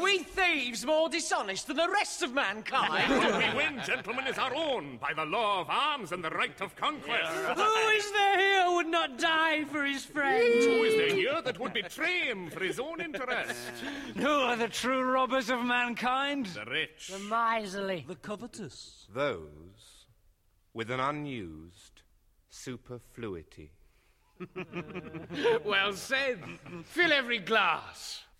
Are we thieves more dishonest than the rest of mankind? What we win, gentlemen, is our own, by the law of arms and the right of conquest. Who is there here who would not die for his friend? Who is there here that would betray him for his own interest? Who are the true robbers of mankind? The rich. The miserly. The covetous. Those with an unused superfluity. Well said. Fill every glass.